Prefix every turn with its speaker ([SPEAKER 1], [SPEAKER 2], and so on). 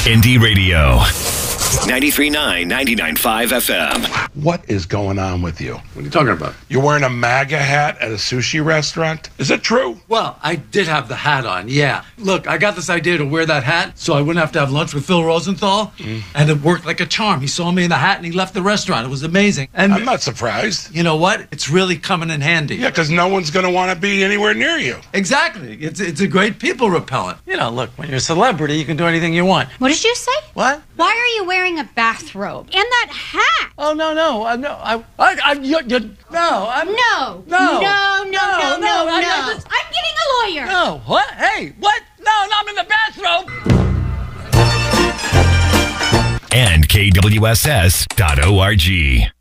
[SPEAKER 1] Indie Radio. 93.9, 99.5 FM.
[SPEAKER 2] What is going on with you?
[SPEAKER 3] What are you talking about?
[SPEAKER 2] You're wearing a MAGA hat at a sushi restaurant? Is it true?
[SPEAKER 3] Well, I did have the hat on, yeah. Look, I got this idea to wear that hat so I wouldn't have to have lunch with Phil Rosenthal, and it worked like a charm. He saw me in the hat and he left the restaurant. It was amazing. And
[SPEAKER 2] I'm not surprised.
[SPEAKER 3] you know what? It's really coming in handy.
[SPEAKER 2] Yeah, because no one's going to want to be anywhere near you.
[SPEAKER 3] Exactly. It's a great people repellent. You know, look, when you're a celebrity, you can do anything you want.
[SPEAKER 4] What did you say?
[SPEAKER 3] What?
[SPEAKER 4] Why are you wearing a bathrobe? And that hat?
[SPEAKER 3] Oh, no. No, I'm
[SPEAKER 4] No. I'm getting a lawyer.
[SPEAKER 3] No, what? Hey, what? No, I'm in the bathroom.
[SPEAKER 1] And KWSS.org.